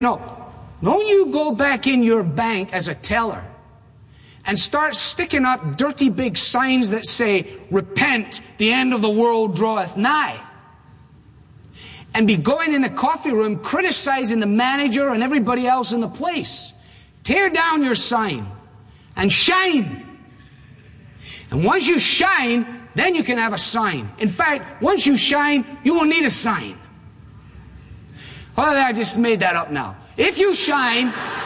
No, don't you go back in your bank as a teller and start sticking up dirty big signs that say, repent, the end of the world draweth nigh. And be going in the coffee room criticizing the manager and everybody else in the place. Tear down your sign and shine. And once you shine, then you can have a sign. In fact, once you shine, you won't need a sign. Oh, I just made that up now. If you shine,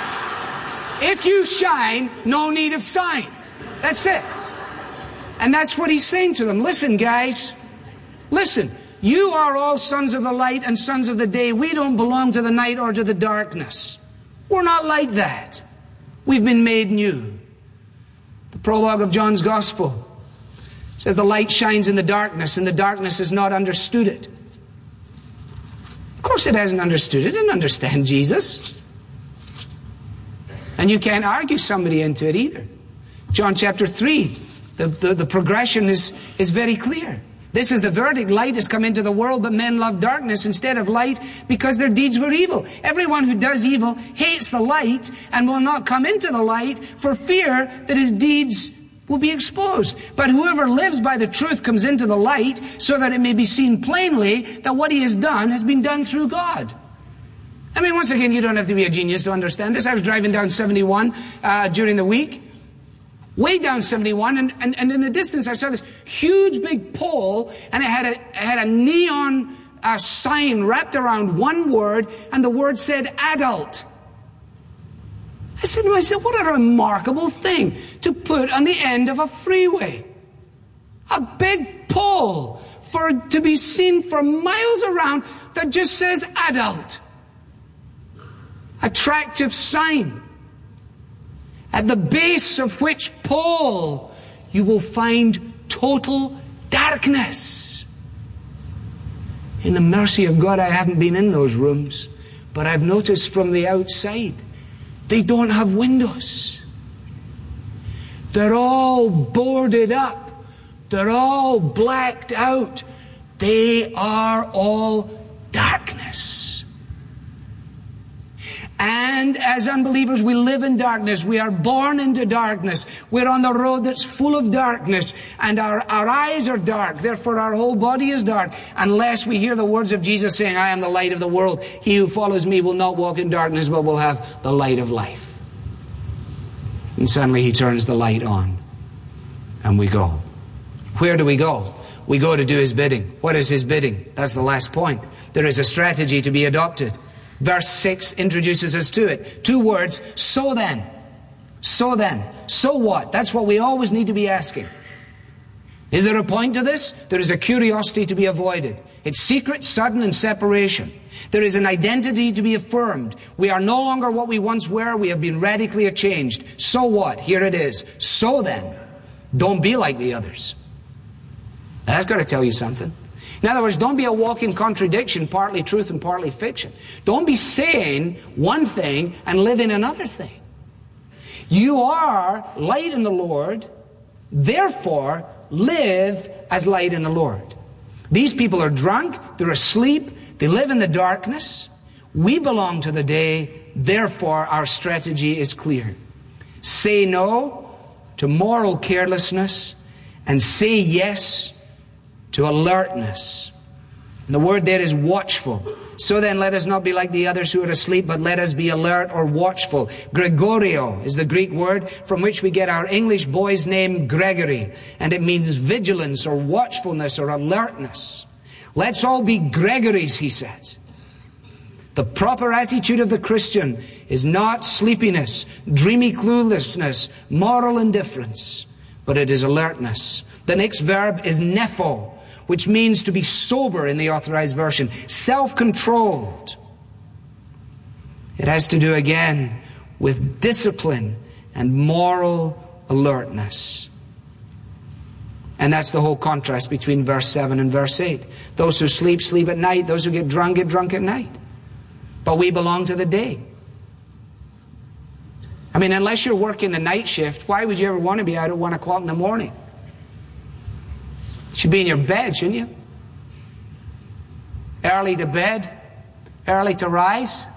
no need of sign. That's it. And that's what he's saying to them. Listen, guys. Listen. You are all sons of the light and sons of the day. We don't belong to the night or to the darkness. We're not like that. We've been made new. The prologue of John's Gospel says the light shines in the darkness and the darkness has not understood it. Of course it hasn't understood it. It didn't understand Jesus. And you can't argue somebody into it either. John chapter 3, the progression is very clear. This is the verdict. Light has come into the world, but men love darkness instead of light because their deeds were evil. Everyone who does evil hates the light and will not come into the light for fear that his deeds will be exposed. But whoever lives by the truth comes into the light so that it may be seen plainly that what he has done has been done through God. I mean, once again, you don't have to be a genius to understand this. I was driving down 71 during the week. Way down 71, and in the distance I saw this huge big pole, and it had a neon sign wrapped around one word, and the word said adult. I said to myself, what a remarkable thing to put on the end of a freeway. A big pole to be seen for miles around that just says adult. Attractive sign. At the base of which pole you will find total darkness. In the mercy of God, I haven't been in those rooms, but I've noticed from the outside, they don't have windows. They're all boarded up. They're all blacked out. They are all darkness. And as unbelievers, we live in darkness. We are born into darkness. We're on the road that's full of darkness. And our eyes are dark. Therefore, our whole body is dark. Unless we hear the words of Jesus saying, I am the light of the world. He who follows me will not walk in darkness, but will have the light of life. And suddenly he turns the light on. And we go. Where do we go? We go to do his bidding. What is his bidding? That's the last point. There is a strategy to be adopted. Verse 6 introduces us to it. 2 words, so then. So then. So what? That's what we always need to be asking. Is there a point to this? There is a curiosity to be avoided. It's secret, sudden, and separation. There is an identity to be affirmed. We are no longer what we once were. We have been radically changed. So what? Here it is. So then, don't be like the others. Now, that's got to tell you something. In other words, don't be a walking contradiction, partly truth and partly fiction. Don't be saying one thing and living another thing. You are light in the Lord, therefore live as light in the Lord. These people are drunk, they're asleep, they live in the darkness. We belong to the day, therefore our strategy is clear. Say no to moral carelessness and say yes to alertness. And the word there is watchful. So then let us not be like the others who are asleep, but let us be alert or watchful. Gregorio is the Greek word from which we get our English boy's name Gregory. And it means vigilance or watchfulness or alertness. Let's all be Gregorys, he says. The proper attitude of the Christian is not sleepiness, dreamy cluelessness, moral indifference, but it is alertness. The next verb is nepho, which means to be sober in the Authorized Version, self-controlled. It has to do again with discipline and moral alertness. And that's the whole contrast between verse 7 and verse 8. Those who sleep, sleep at night. Those who get drunk at night. But we belong to the day. I mean, unless you're working the night shift, why would you ever want to be out at 1 o'clock in the morning? You should be in your bed, shouldn't you? Early to bed, early to rise.